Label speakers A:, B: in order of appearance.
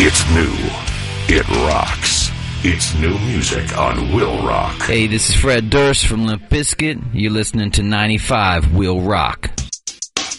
A: It's new. It rocks. It's new music on Will Rock.
B: Hey, this is Fred Durst from Limp Bizkit. You're listening to 95 Will Rock.